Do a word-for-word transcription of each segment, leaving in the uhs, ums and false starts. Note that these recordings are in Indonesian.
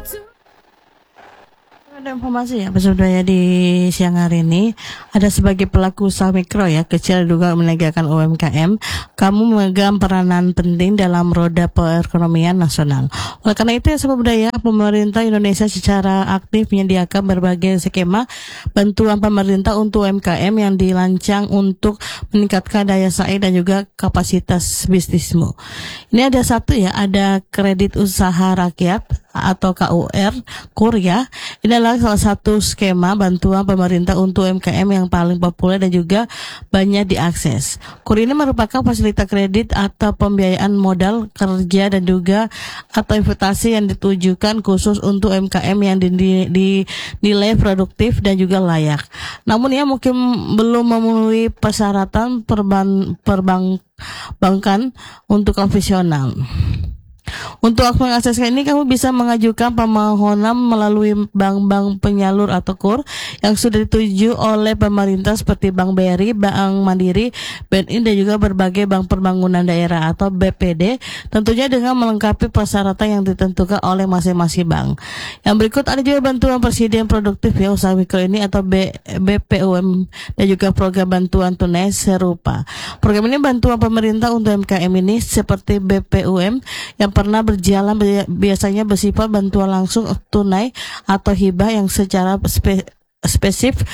Ada informasi ya sebenarnya di siang hari ini, ada sebagai pelaku usaha mikro ya kecil juga menegakkan U M K M, kamu memegang peranan penting dalam roda perekonomian nasional. Oleh karena itu ya Sobat Budaya, pemerintah Indonesia secara aktif menyediakan berbagai skema bantuan pemerintah untuk U M K M yang dirancang untuk meningkatkan daya saing dan juga kapasitas bisnismu. Ini ada satu ya, ada kredit usaha rakyat atau K U R, KUR ya. Ini adalah salah satu skema bantuan pemerintah untuk U M K M yang paling populer dan juga banyak diakses. KUR ini merupakan fasilitas kredit atau pembiayaan modal kerja dan juga atau investasi yang ditujukan khusus untuk U M K M yang dinilai produktif dan juga layak. Namun ya mungkin belum memenuhi persyaratan perban, perbankan untuk konvensional. Untuk mengakses ini kamu bisa mengajukan permohonan melalui bank-bank penyalur atau KUR yang sudah dituju oleh pemerintah seperti Bank B R I, Bank Mandiri, B N I dan juga berbagai bank pembangunan daerah atau B P D, tentunya dengan melengkapi persyaratan yang ditentukan oleh masing-masing bank. Yang berikut ada juga bantuan presiden produktif ya usaha mikro ini atau B, B P U M dan juga program bantuan tunai serupa. Program ini bantuan pemerintah untuk U M K M ini seperti B P U M yang pernah berjalan biasanya bersifat bantuan langsung tunai atau hibah yang secara spe, spesifik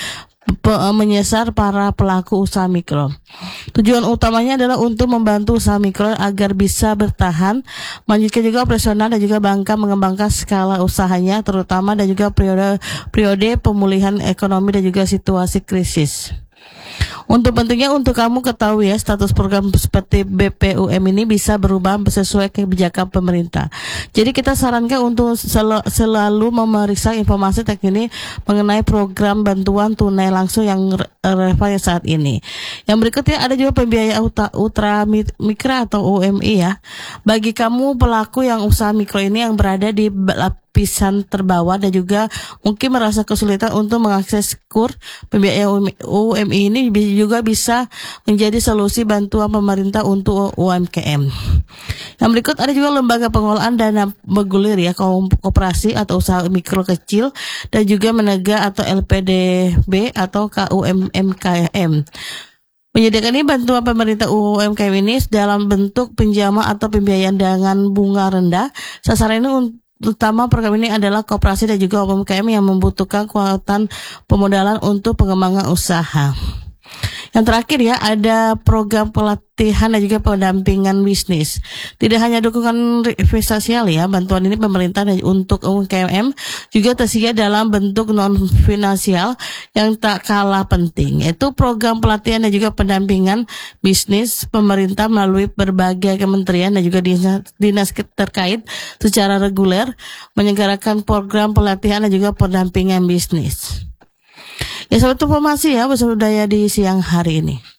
menyasar para pelaku usaha mikro. Tujuan utamanya adalah untuk membantu usaha mikro agar bisa bertahan, melanjutkan juga operasional dan juga bangka mengembangkan skala usahanya, terutama dan juga periode periode pemulihan ekonomi dan juga situasi krisis. Untuk pentingnya untuk kamu ketahui ya, status program seperti B P U M ini bisa berubah sesuai kebijakan pemerintah. Jadi kita sarankan untuk sel- selalu memeriksa informasi terkini mengenai program bantuan tunai langsung yang relevan saat ini. Yang berikutnya ada juga pembiayaan ultra mikro atau U M I ya. Bagi kamu pelaku yang usaha mikro ini yang berada di lapisan terbawah dan juga mungkin merasa kesulitan untuk mengakses KUR, pembiayaan U M I ini juga bisa menjadi solusi bantuan pemerintah untuk U M K M. Yang berikut ada juga lembaga pengelolaan dana bergulir ya, koperasi atau usaha mikro kecil dan juga menegak atau L P D B atau K U M K M. Menyediakan ini bantuan pemerintah U M K M ini dalam bentuk pinjaman atau pembiayaan dengan bunga rendah. Sasaran ini untuk utama program ini adalah koperasi dan juga U M K M yang membutuhkan kekuatan pemodalan untuk pengembangan usaha. Yang terakhir ya, ada program pelatihan dan juga pendampingan bisnis. Tidak hanya dukungan investasial ya, bantuan ini pemerintah dan untuk U M K M juga tersedia dalam bentuk non finansial yang tak kalah penting, yaitu program pelatihan dan juga pendampingan bisnis pemerintah melalui berbagai kementerian dan juga dinas, dinas terkait secara reguler menyelenggarakan program pelatihan dan juga pendampingan bisnis. Ya, satu informasi ya bersama budaya di siang hari ini.